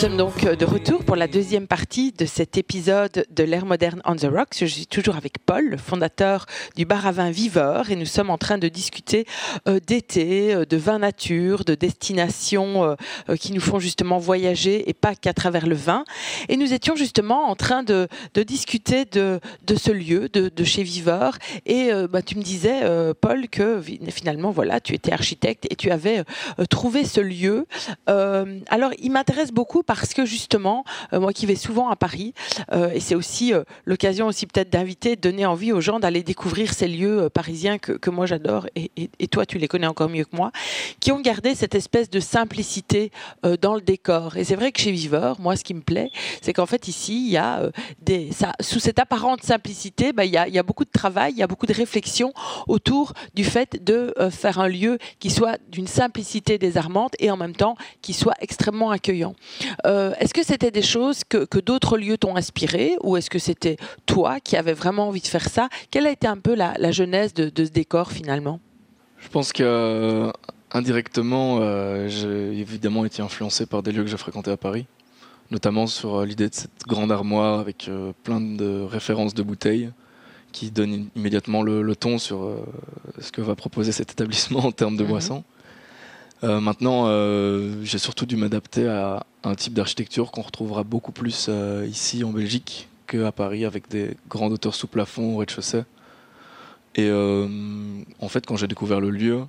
Nous sommes donc de retour pour la deuxième partie de cet épisode de l'ère moderne on the rocks. Je suis toujours avec Paul, le fondateur du bar à vin Viveur, et nous sommes en train de discuter d'été, de vin nature, de destinations qui nous font justement voyager et pas qu'à travers le vin. Et nous étions justement en train de discuter de ce lieu, de chez Viveur. Et tu me disais, Paul, que finalement, voilà, tu étais architecte et tu avais trouvé ce lieu. Alors, il m'intéresse beaucoup parce que justement, moi qui vais souvent à Paris, et c'est aussi l'occasion aussi peut-être d'inviter, de donner envie aux gens d'aller découvrir ces lieux parisiens que moi j'adore, et toi tu les connais encore mieux que moi, qui ont gardé cette espèce de simplicité dans le décor. Et c'est vrai que chez Viveur, moi ce qui me plaît, c'est qu'en fait ici, il y a sous cette apparente simplicité, il y a beaucoup de travail, il y a beaucoup de réflexion autour du fait de faire un lieu qui soit d'une simplicité désarmante et en même temps qui soit extrêmement accueillant. Est-ce que c'était des choses que d'autres lieux t'ont inspiré, ou est-ce que c'était toi qui avais vraiment envie de faire ça? Quelle a été un peu la genèse de ce décor finalement? Je pense que indirectement, j'ai évidemment été influencé par des lieux que j'ai fréquentés à Paris, notamment sur l'idée de cette grande armoire avec plein de références de bouteilles qui donnent immédiatement le ton sur ce que va proposer cet établissement en termes de boissons. Maintenant, j'ai surtout dû m'adapter à un type d'architecture qu'on retrouvera beaucoup plus ici en Belgique qu'à Paris, avec des grandes hauteurs sous plafond au rez-de-chaussée. Et en fait, quand j'ai découvert le lieu,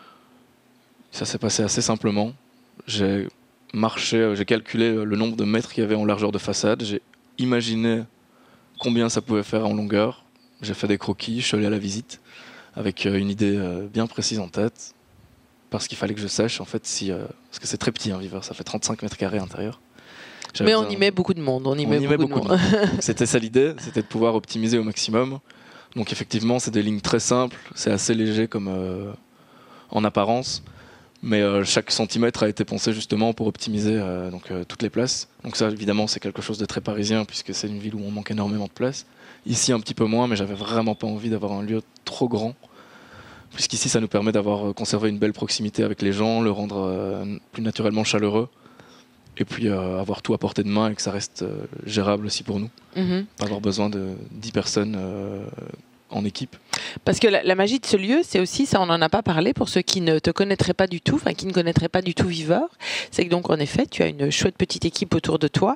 ça s'est passé assez simplement. J'ai marché, j'ai calculé le nombre de mètres qu'il y avait en largeur de façade, j'ai imaginé combien ça pouvait faire en longueur, j'ai fait des croquis, je suis allé à la visite avec une idée bien précise en tête, parce qu'il fallait que je sache en fait si parce que c'est très petit, Viveur, ça fait 35 mètres carrés à l'intérieur. Mais on y met beaucoup de monde. On y met beaucoup de monde. C'était ça l'idée, c'était de pouvoir optimiser au maximum. Donc effectivement, c'est des lignes très simples, c'est assez léger comme en apparence, mais chaque centimètre a été pensé justement pour optimiser toutes les places. Donc ça, évidemment, c'est quelque chose de très parisien puisque c'est une ville où on manque énormément de place. Ici, un petit peu moins, mais j'avais vraiment pas envie d'avoir un lieu trop grand, puisqu'ici, ça nous permet d'avoir conservé une belle proximité avec les gens, le rendre plus naturellement chaleureux, et puis avoir tout à portée de main et que ça reste gérable aussi pour nous. Pas avoir besoin de 10 personnes en équipe. Parce que la magie de ce lieu, c'est aussi, ça on n'en a pas parlé pour ceux qui ne te connaîtraient pas du tout, enfin qui ne connaîtraient pas du tout Viveur, c'est que donc en effet, tu as une chouette petite équipe autour de toi.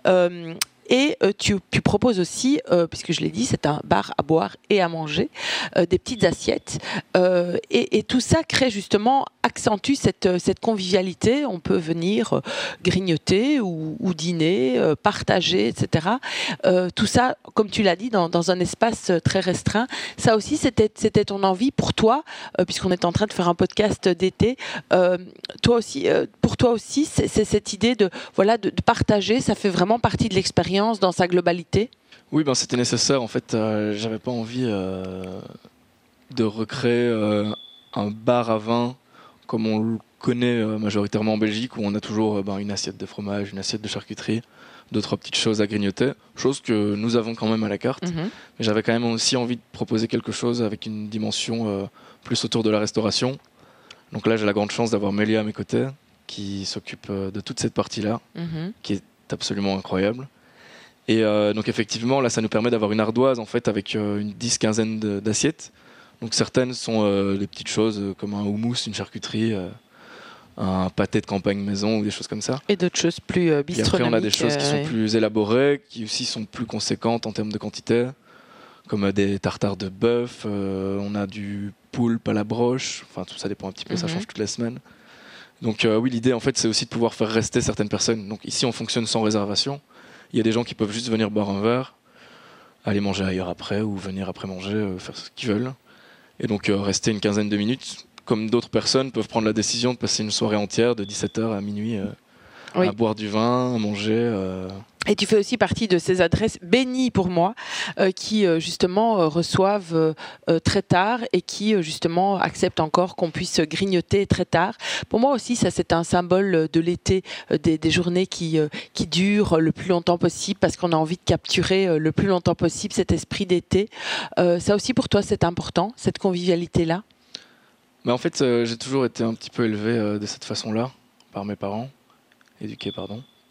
Et tu proposes aussi, puisque je l'ai dit, c'est un bar à boire et à manger, des petites assiettes. Et tout ça crée justement, accentue cette convivialité. On peut venir grignoter ou dîner, partager, etc. Tout ça, comme tu l'as dit, dans un espace très restreint. Ça aussi, c'était ton envie pour toi, puisqu'on est en train de faire un podcast d'été. Toi aussi, pour toi aussi, c'est cette idée de partager, ça fait vraiment partie de l'expérience dans sa globalité? Oui, c'était nécessaire. En fait, j'avais pas envie de recréer un bar à vin comme on le connaît majoritairement en Belgique, où on a toujours une assiette de fromage, une assiette de charcuterie, deux, trois petites choses à grignoter, chose que nous avons quand même à la carte. Mais j'avais quand même aussi envie de proposer quelque chose avec une dimension plus autour de la restauration. Donc là, j'ai la grande chance d'avoir Mélia à mes côtés, qui s'occupe de toute cette partie-là, qui est absolument incroyable. Et donc effectivement, là, ça nous permet d'avoir une ardoise en fait avec une 10-15 d'assiettes. Donc certaines sont des petites choses comme un houmous, une charcuterie, un pâté de campagne maison ou des choses comme ça. Et d'autres choses plus bistronomiques. Et après, on a des choses qui sont plus élaborées, qui aussi sont plus conséquentes en termes de quantité, comme des tartares de bœuf, on a du poulpe à la broche, enfin tout ça dépend un petit peu, ça change toutes les semaines. Donc oui, l'idée en fait, c'est aussi de pouvoir faire rester certaines personnes. Donc ici, on fonctionne sans réservation. Il y a des gens qui peuvent juste venir boire un verre, aller manger ailleurs après, ou venir après manger, faire ce qu'ils veulent. Et donc rester une quinzaine de minutes, comme d'autres personnes peuvent prendre la décision de passer une soirée entière de 17h à minuit à boire du vin, à manger. Et tu fais aussi partie de ces adresses bénies pour moi, qui justement reçoivent très tard et qui justement acceptent encore qu'on puisse grignoter très tard. Pour moi aussi, ça c'est un symbole de l'été, des journées qui durent le plus longtemps possible parce qu'on a envie de capturer le plus longtemps possible cet esprit d'été. Ça aussi pour toi c'est important, cette convivialité-là? En fait, j'ai toujours été un petit peu élevé de cette façon-là, par mes parents, éduqué, pardon.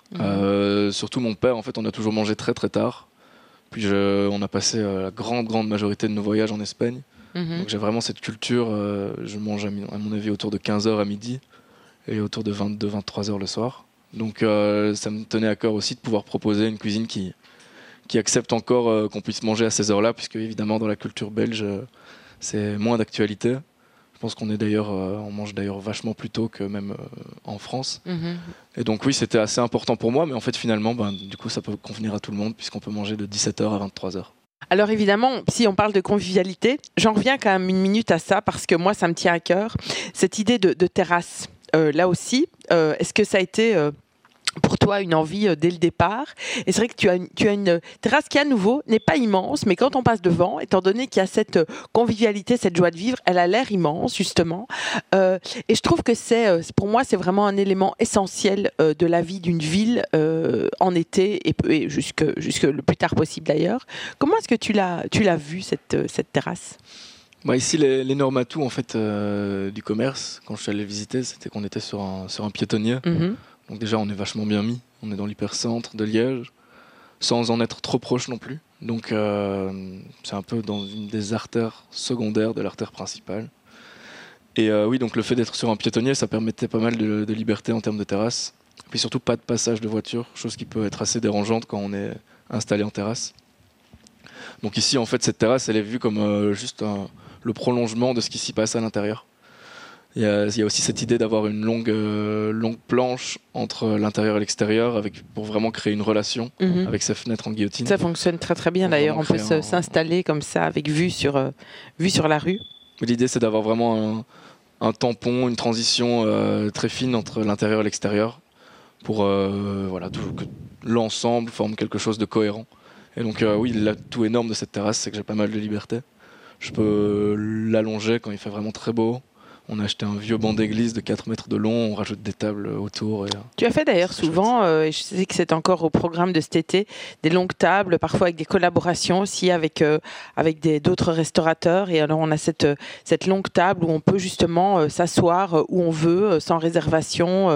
Surtout mon père, en fait, on a toujours mangé très très tard. Puis on a passé la grande majorité de nos voyages en Espagne. Donc j'ai vraiment cette culture, je mange à mon avis autour de 15h à midi et autour de 22-23h le soir. Donc ça me tenait à cœur aussi de pouvoir proposer une cuisine qui accepte encore qu'on puisse manger à ces heures-là, puisque évidemment dans la culture belge, c'est moins d'actualité. Je pense qu'on est d'ailleurs, on mange d'ailleurs vachement plus tôt que même en France. Et donc oui, c'était assez important pour moi, mais en fait finalement, du coup, ça peut convenir à tout le monde, puisqu'on peut manger de 17h à 23h. Alors évidemment, si on parle de convivialité, j'en reviens quand même une minute à ça, parce que moi, ça me tient à cœur. Cette idée de terrasse, là aussi, est-ce que ça a été... pour toi, une envie dès le départ. Et c'est vrai que tu as une terrasse qui, à nouveau, n'est pas immense, mais quand on passe devant, étant donné qu'il y a cette convivialité, cette joie de vivre, elle a l'air immense, justement. Et je trouve que pour moi, c'est vraiment un élément essentiel de la vie d'une ville en été et jusque le plus tard possible, d'ailleurs. Comment est-ce que tu l'as vu, cette terrasse ? Ici, l'énorme atout en fait, du commerce, quand je suis allé visiter, c'était qu'on était sur un piétonnier. Donc déjà, on est vachement bien mis. On est dans l'hypercentre de Liège, sans en être trop proche non plus. Donc c'est un peu dans une des artères secondaires de l'artère principale. Et oui, donc le fait d'être sur un piétonnier, ça permettait pas mal de liberté en termes de terrasse. Et puis surtout, pas de passage de voiture, chose qui peut être assez dérangeante quand on est installé en terrasse. Donc ici, en fait, cette terrasse, elle est vue comme juste le prolongement de ce qui s'y passe à l'intérieur. Il y a aussi cette idée d'avoir une longue planche entre l'intérieur et l'extérieur pour vraiment créer une relation avec ces fenêtres en guillotine. Ça fonctionne très très bien d'ailleurs. On peut s'installer comme ça avec vue sur la rue. L'idée, c'est d'avoir vraiment un tampon, une transition très fine entre l'intérieur et l'extérieur pour que l'ensemble forme quelque chose de cohérent. Et donc oui, l'atout énorme de cette terrasse, c'est que j'ai pas mal de liberté. Je peux l'allonger quand il fait vraiment très beau. On a acheté un vieux banc d'église de 4 mètres de long, on rajoute des tables autour. Tu as fait d'ailleurs souvent, et je sais que c'est encore au programme de cet été, des longues tables, parfois avec des collaborations aussi avec d'autres restaurateurs. Et alors on a cette longue table où on peut justement s'asseoir où on veut, sans réservation,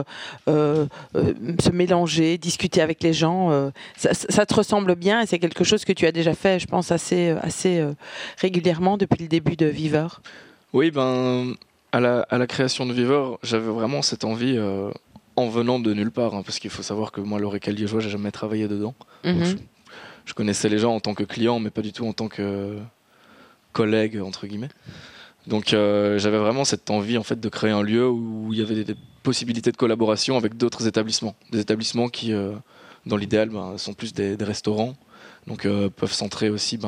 se mélanger, discuter avec les gens. Ça te ressemble bien et c'est quelque chose que tu as déjà fait, je pense, assez régulièrement depuis le début de Viveur. Oui, à la création de Viveur, j'avais vraiment cette envie en venant de nulle part, parce qu'il faut savoir que moi, l'Horeca liégeois, j'ai jamais travaillé dedans. Donc, je connaissais les gens en tant que client, mais pas du tout en tant que collègue, entre guillemets. Donc j'avais vraiment cette envie en fait, de créer un lieu où il y avait des possibilités de collaboration avec d'autres établissements. Des établissements qui, dans l'idéal, sont plus des restaurants, donc peuvent centrer aussi...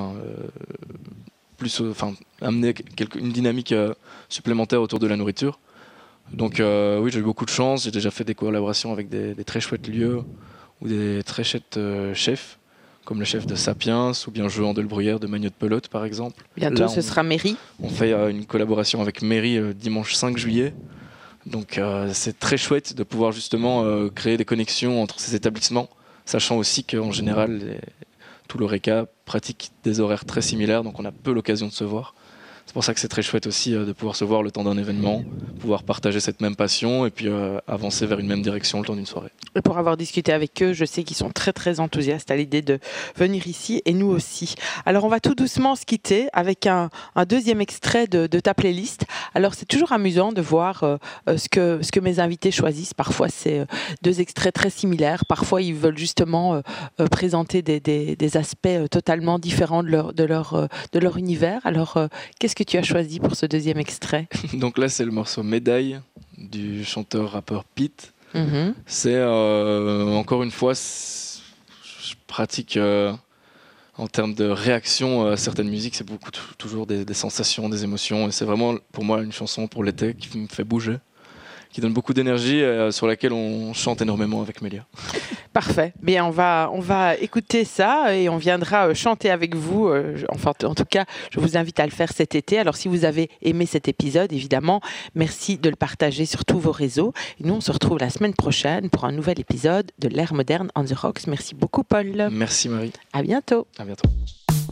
amener une dynamique supplémentaire autour de la nourriture. Donc oui, j'ai eu beaucoup de chance, j'ai déjà fait des collaborations avec des très chouettes lieux ou des très chouettes chefs, comme le chef de Sapiens ou bien Jean de Bruyère de Magnotte Pelote par exemple. Bientôt, ce sera Mairie. On fait une collaboration avec Mairie dimanche 5 juillet. Donc c'est très chouette de pouvoir justement créer des connexions entre ces établissements, sachant aussi qu'en général, tout l'Horeca pratique des horaires très similaires, donc on a peu l'occasion de se voir. C'est pour ça que c'est très chouette aussi de pouvoir se voir le temps d'un événement, pouvoir partager cette même passion et puis avancer vers une même direction le temps d'une soirée. Et pour avoir discuté avec eux, je sais qu'ils sont très très enthousiastes à l'idée de venir ici et nous aussi. Alors on va tout doucement se quitter avec un deuxième extrait de ta playlist. Alors c'est toujours amusant de voir ce que mes invités choisissent. Parfois c'est deux extraits très similaires, parfois ils veulent justement présenter des aspects totalement différents de leur univers. Alors qu'est-ce que tu as choisi pour ce deuxième extrait ? Donc là, c'est le morceau Médaille du chanteur-rappeur Pete. C'est encore une fois, je pratique en termes de réaction à certaines musiques, c'est beaucoup toujours des sensations, des émotions. Et c'est vraiment pour moi une chanson pour l'été qui me fait bouger, qui donne beaucoup d'énergie, sur laquelle on chante énormément avec Mélia. Parfait. Bien, on va écouter ça et on viendra chanter avec vous. Enfin, en tout cas, je vous invite à le faire cet été. Alors, si vous avez aimé cet épisode, évidemment, merci de le partager sur tous vos réseaux. Et nous, on se retrouve la semaine prochaine pour un nouvel épisode de l'ère moderne on the rocks. Merci beaucoup, Paul. Merci, Marie. À bientôt. À bientôt.